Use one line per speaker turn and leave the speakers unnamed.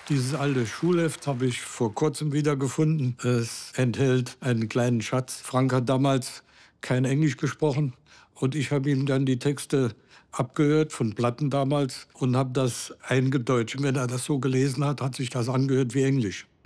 Dieses alte Schulheft habe ich vor kurzem wiedergefunden. Es enthält einen kleinen Schatz. Frank hat damals kein Englisch gesprochen und ich habe ihm dann die Texte abgehört von Platten damals und habe das eingedeutscht. Wenn er das so gelesen hat, hat sich das angehört wie Englisch.